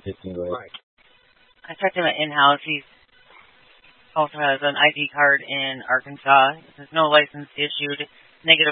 It can go ahead. Right. I talked to him in-house. He also has an ID card in Arkansas. There's no license issued. Negative